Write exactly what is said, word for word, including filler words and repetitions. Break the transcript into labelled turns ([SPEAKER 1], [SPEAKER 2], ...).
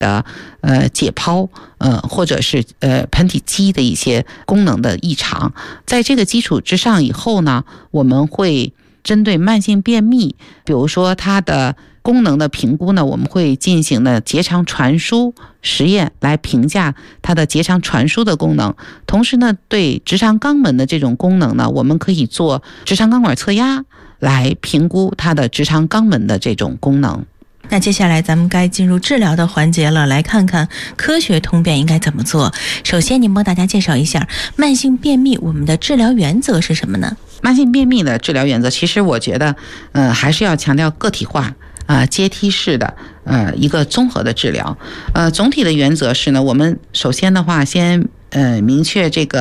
[SPEAKER 1] 的呃解剖，呃或者是呃盆底肌的一些功能的异常。在这个基础之上以后呢，我们会针对慢性便秘，比如说它的功能的评估呢，我们会进行的结肠传输实验来评价它的结肠传输的功能。同时呢，对直肠肛门的这种功能呢，我们可以做直肠钢管测压来评估它的直肠肛门的这种功能。
[SPEAKER 2] 那接下来咱们该进入治疗的环节了，来看看科学通便应该怎么做。首先您帮大家介绍一下慢性便秘我们的治疗原则是什么呢？
[SPEAKER 1] 慢性便秘的治疗原则，其实我觉得呃还是要强调个体化啊、呃、阶梯式的呃一个综合的治疗。呃总体的原则是呢，我们首先的话先呃明确这个